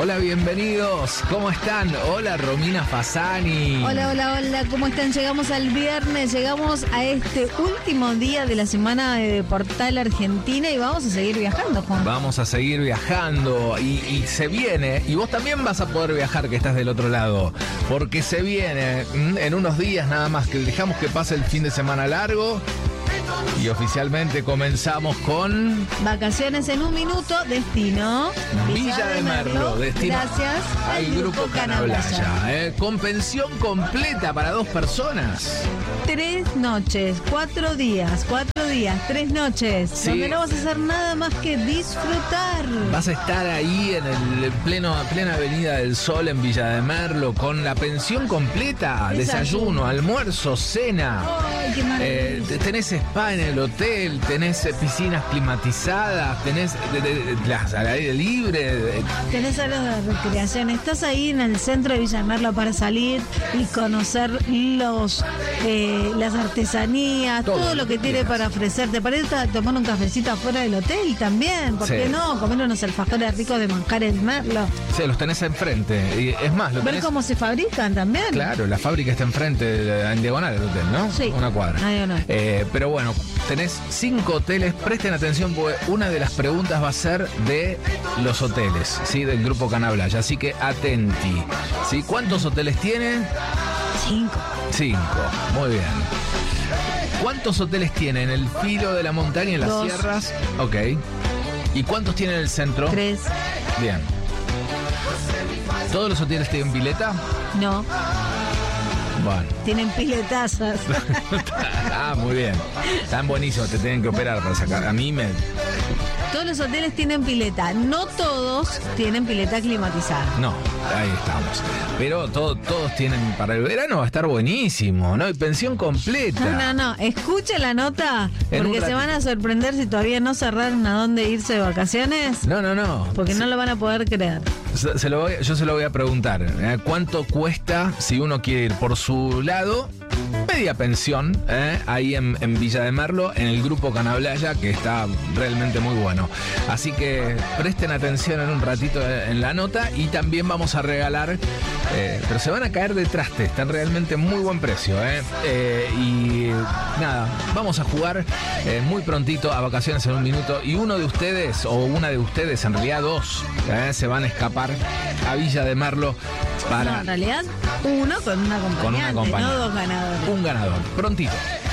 Hola, bienvenidos. ¿Cómo están? Hola, Romina Fasani. Hola, hola, hola. ¿Cómo están? Llegamos al viernes, llegamos a este último día de la semana de Portal Argentina y vamos a seguir viajando, Juan. Vamos a seguir viajando y se viene, y vos también vas a poder viajar que estás del otro lado, porque se viene en unos días nada más, que dejamos que pase el fin de semana largo. Y oficialmente comenzamos con Vacaciones en un minuto, destino Villa de Merlo, destino gracias al Grupo Canablaya, con pensión completa para 2 personas. 3 noches, 4 días, 3 noches, Sí. donde no vas a hacer nada más que disfrutar. Vas a estar ahí en el plena Avenida del Sol en Villa de Merlo con la pensión completa, desayuno, almuerzo, cena. ¡Ay, qué maravilla! Tenés spa en el hotel, tenés piscinas climatizadas, tenés las al aire libre. Tenés áreas de recreación. Estás ahí en el centro de Villa de Merlo para salir y conocer las artesanías, todo lo que tiene para ofrecerte. Para ir a tomar un cafecito afuera del hotel también. ¿Por qué no? Comer unos alfajores ricos de manjar en Merlo. Sí, los tenés enfrente. Y es más, Ver cómo se fabrican también. Claro, la fábrica está enfrente, en diagonal del hotel, ¿no? Sí. Una cuadra. Ahí no. Pero bueno, tenés 5 hoteles. Presten atención porque una de las preguntas va a ser de los hoteles, ¿sí? Del Grupo Canablaya. Así que atenti. ¿Sí? ¿Cuántos hoteles tienen? 5. 5. Muy bien. ¿Cuántos hoteles tienen en el filo de la montaña, en las 2. sierras? Ok. ¿Y cuántos tienen en el centro? 3. Bien. ¿Todos los hoteles tienen pileta? No. Bueno. Tienen piletazas. Ah, muy bien. Están buenísimos, te tienen que operar para sacar. A mí me... Todos los hoteles tienen pileta. No todos tienen pileta climatizada. No, ahí estamos. Pero todos tienen, para el verano va a estar buenísimo, ¿no? Y pensión completa. No. Escuchen la nota, En porque un se van a sorprender si todavía no cerraron a dónde irse de vacaciones. No. Porque no lo van a poder creer. Yo se lo voy a preguntar. ¿Cuánto cuesta si uno quiere ir por su lado? Media pensión, ahí en Villa de Merlo, en el Grupo Canablaya, que está realmente muy bueno. Así que presten atención en un ratito en la nota y también vamos a regalar, pero se van a caer de traste, están realmente muy buen precio. Y nada, vamos a jugar muy prontito a Vacaciones en un minuto y uno de ustedes, o una de ustedes, en realidad 2, se van a escapar a Villa de Merlo para... No, en realidad, uno con un acompañante, no 2 ganadores. Un ganador, prontito.